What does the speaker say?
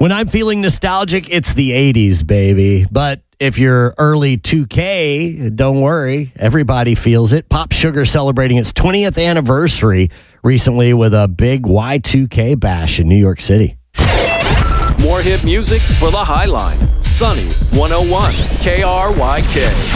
When I'm feeling nostalgic, it's the 80s, baby. But if you're early 2K, don't worry. Everybody feels it. Pop Sugar celebrating its 20th anniversary recently with a big Y2K bash in New York City. More hit music for the Highline. Sunny 101 KRYK.